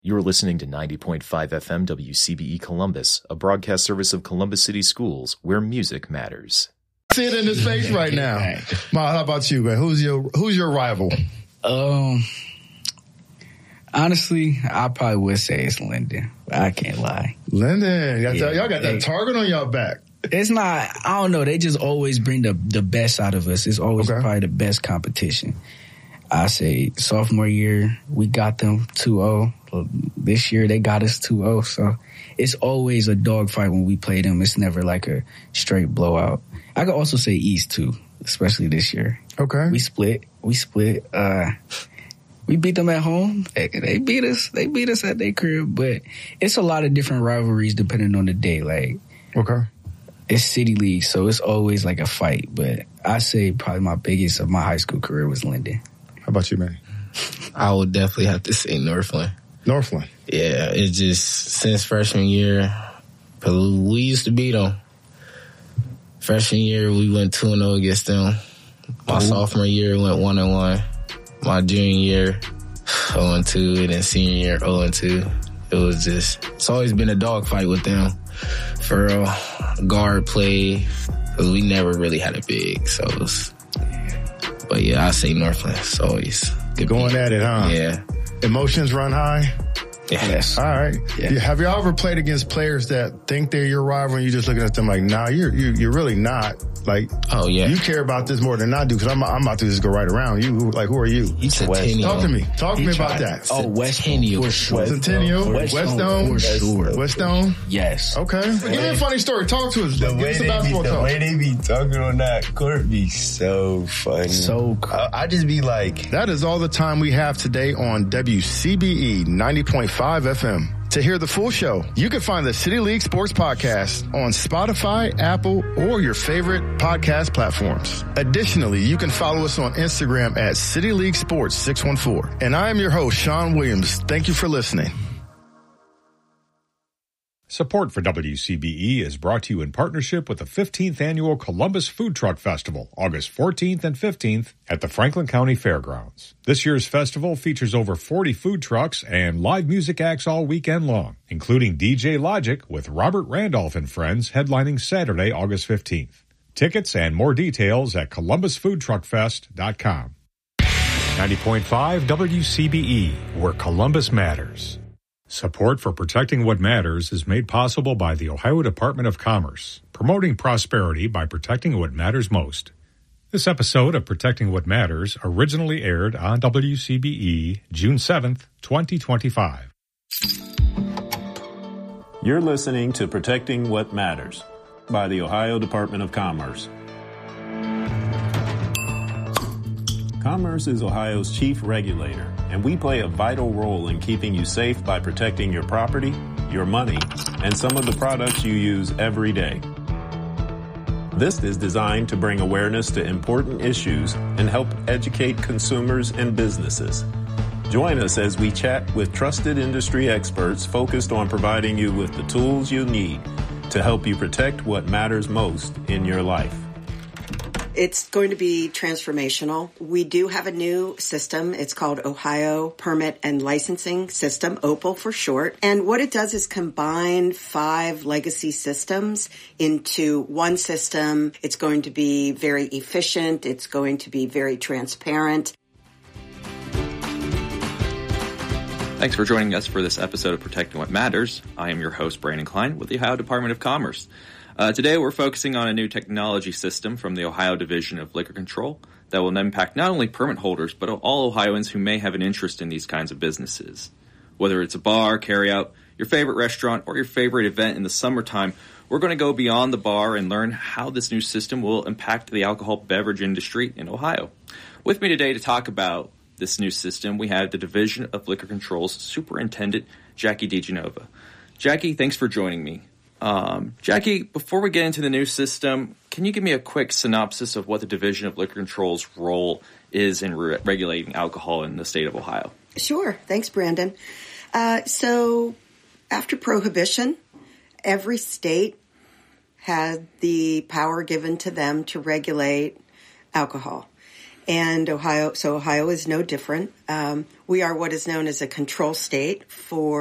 You're listening to 90.5 FM WCBE Columbus, a broadcast service of Columbus City Schools, where music matters. See it in his face right now. Ma, how about you, man? Who's your rival? Honestly, I probably would say it's Linden. I can't lie. Linden, y'all got that target on y'all back. It's not, I don't know. They just always bring the best out of us. It's always probably the best competition. I say sophomore year, we got them 2-0. This year, they got us 2-0. So it's always a dogfight when we play them. It's never like a straight blowout. I could also say East, too, especially this year. Okay. We split. We beat them at home. They beat us. They beat us at their crib. But it's a lot of different rivalries depending on the day. Like, it's City League, so it's always like a fight. But I say probably my biggest of my high school career was Linden. How about you, Manny? I would definitely have to say Northland. Northland? Yeah, it's just since freshman year, we used to beat them. Freshman year, we went 2-0 against them. My sophomore year, went 1-1. My junior year, 0-2, and then senior year, 0-2. It was just, it's always been a dogfight with them for guard play, because we never really had a big, so it was, but yeah, I say Northland. It's always good. Going at it, huh? Yeah. Emotions run high? Yes. All right. Yeah. Have y'all ever played against players that think they're your rival and you're just looking at them like, nah, you're really not. Like, oh yeah, you care about this more than I do, because I'm about to just go right around you. Like, who are you? Centennial. Talk to me. Talk to me about that. Centennial. For sure. Centennial. Weststone. For sure. Weststone. Yes. Okay. Give me a funny story. Talk to us. Give us some basketball talk. The way they be talking on that court be so funny. So cool. I just be like. That is all the time we have today on WCBE 90.5 FM. To hear the full show, you can find the City League Sports Podcast on Spotify, Apple, or your favorite podcast platforms. Additionally, you can follow us on Instagram at City League Sports 614. And I am your host, Sean Williams. Thank you for listening. Support for WCBE is brought to you in partnership with the 15th Annual Columbus Food Truck Festival, August 14th and 15th at the Franklin County Fairgrounds. This year's festival features over 40 food trucks and live music acts all weekend long, including DJ Logic with Robert Randolph and Friends headlining Saturday, August 15th. Tickets and more details at columbusfoodtruckfest.com. 90.5 WCBE, where Columbus matters. Support for Protecting What Matters is made possible by the Ohio Department of Commerce, promoting prosperity by protecting what matters most. This episode of Protecting What Matters originally aired on WCBE June 7th, 2025. You're listening to Protecting What Matters by the Ohio Department of Commerce. Commerce is Ohio's chief regulator, and we play a vital role in keeping you safe by protecting your property, your money, and some of the products you use every day. This is designed to bring awareness to important issues and help educate consumers and businesses. Join us as we chat with trusted industry experts focused on providing you with the tools you need to help you protect what matters most in your life. It's going to be transformational. We do have a new system. It's called Ohio Permit and Licensing System, OPAL for short. And what it does is combine 5 legacy systems into one system. It's going to be very efficient. It's going to be very transparent. Thanks for joining us for this episode of Protecting What Matters. I am your host, Brandon Klein, with the Ohio Department of Commerce. Today, we're focusing on a new technology system from the Ohio Division of Liquor Control that will impact not only permit holders, but all Ohioans who may have an interest in these kinds of businesses. Whether it's a bar, carryout, your favorite restaurant, or your favorite event in the summertime, we're going to go beyond the bar and learn how this new system will impact the alcohol beverage industry in Ohio. With me today to talk about this new system, we have the Division of Liquor Control's Superintendent, Jackie DeGenova. Jackie, thanks for joining me. Jackie, before we get into the new system, can you give me a quick synopsis of what the Division of Liquor Control's role is in regulating alcohol in the state of Ohio? Sure. Thanks, Brandon. So after Prohibition, every state had the power given to them to regulate alcohol. And Ohio is no different. We are what is known as a control state for